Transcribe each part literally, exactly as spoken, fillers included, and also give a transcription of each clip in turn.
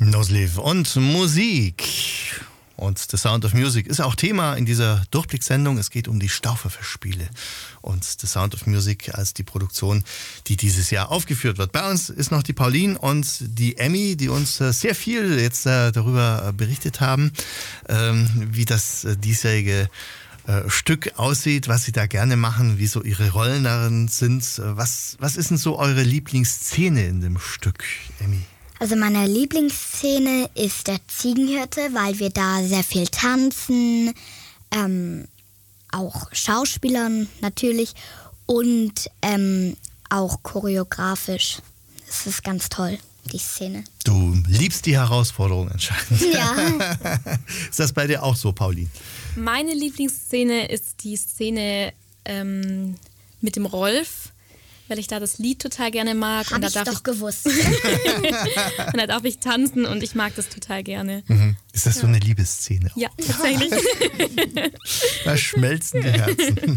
No-Sleeve und Musik. Und The Sound of Music ist auch Thema in dieser Durchblicksendung. Es geht um die Stauferfestspiele und The Sound of Music als die Produktion, die dieses Jahr aufgeführt wird. Bei uns ist noch die Pauline und die Emmy, die uns sehr viel jetzt darüber berichtet haben, wie das diesjährige Stück aussieht, was sie da gerne machen, wie so ihre Rollen darin sind. Was, was ist denn so eure Lieblingsszene in dem Stück, Emmy? Also meine Lieblingsszene ist der Ziegenhirte, weil wir da sehr viel tanzen, ähm, auch Schauspielern natürlich und ähm, auch choreografisch. Es ist ganz toll, die Szene. Du liebst die Herausforderung anscheinend. Ja. Ist das bei dir auch so, Pauline? Meine Lieblingsszene ist die Szene ähm, mit dem Rolf, weil ich da das Lied total gerne mag. Hab und da ich darf doch ich, gewusst. und da darf ich tanzen und ich mag das total gerne. Mhm. Ist das so eine Liebesszene? Ja, tatsächlich. Da schmelzen die Herzen.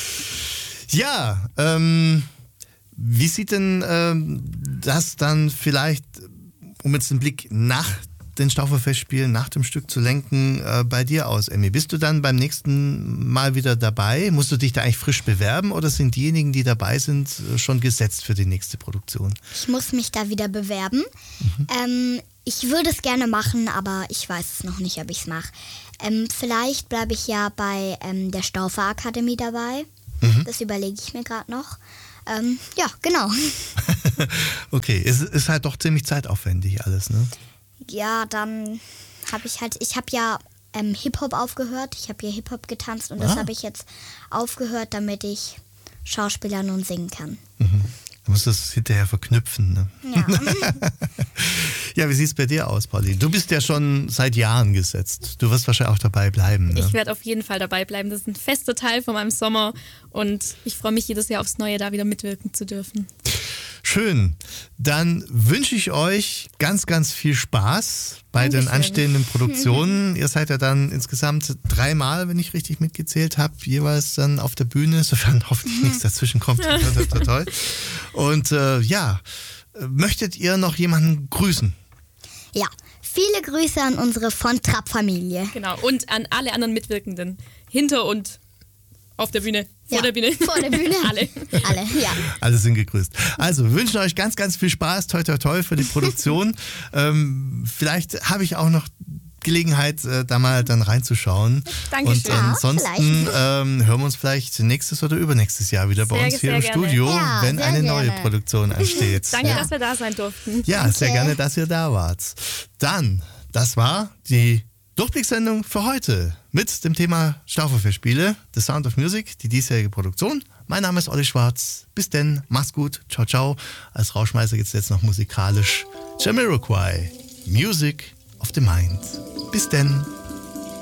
Ja, ähm, wie sieht denn ähm, das dann vielleicht, um jetzt den Blick nach den Stauferfestspielen, nach dem Stück zu lenken, äh, bei dir aus, Emmy? Bist du dann beim nächsten Mal wieder dabei? Musst du dich da eigentlich frisch bewerben oder sind diejenigen, die dabei sind, schon gesetzt für die nächste Produktion? Ich muss mich da wieder bewerben. Mhm. Ähm, ich würde es gerne machen, aber ich weiß es noch nicht, ob ich es mache. Ähm, vielleicht bleibe ich ja bei ähm, der Staufer-Akademie dabei. Mhm. Das überlege ich mir gerade noch. Ähm, ja, genau. Okay, es ist halt doch ziemlich zeitaufwendig alles, ne? Ja, dann habe ich halt, ich habe ja ähm, Hip-Hop aufgehört. Ich habe ja Hip-Hop getanzt und ah. das habe ich jetzt aufgehört, damit ich Schauspielern und singen kann. Mhm. Du musst das hinterher verknüpfen, ne? Ja. Ja, wie sieht es bei dir aus, Pauline? Du bist ja schon seit Jahren gesetzt. Du wirst wahrscheinlich auch dabei bleiben, ne? Ich werde auf jeden Fall dabei bleiben. Das ist ein fester Teil von meinem Sommer und ich freue mich jedes Jahr aufs Neue, da wieder mitwirken zu dürfen. Schön. Dann wünsche ich euch ganz, ganz viel Spaß bei Dankeschön. den anstehenden Produktionen. Ihr seid ja dann insgesamt dreimal, wenn ich richtig mitgezählt habe, jeweils dann auf der Bühne, sofern hoffentlich nichts dazwischen kommt. Toll. Und äh, ja, möchtet ihr noch jemanden grüßen? Ja, viele Grüße an unsere von Trapp-Familie. Genau, und an alle anderen Mitwirkenden. Hinter und auf der Bühne. Vor ja, der Bühne. Vor der Bühne. Alle. Alle, ja. Alle sind gegrüßt. Also, wir wünschen euch ganz, ganz viel Spaß. Toi, toi, toi für die Produktion. ähm, vielleicht habe ich auch noch Gelegenheit, äh, da mal dann reinzuschauen. Dankeschön. Und ansonsten ähm, hören wir uns vielleicht nächstes oder übernächstes Jahr wieder bei sehr, uns hier sehr im gerne. Studio, ja, wenn eine gerne. neue Produktion ansteht. Danke, ja. dass wir da sein durften. Ja, Danke. sehr gerne, dass ihr da wart. Dann, das war die Durchblicksendung für heute mit dem Thema Stauferfestspiele, The Sound of Music, die diesjährige Produktion. Mein Name ist Olli Schwarz. Bis denn, mach's gut, ciao, ciao. Als Rauschmeißer geht's jetzt noch musikalisch. Jamiroquai, Music of the Mind. Bis denn.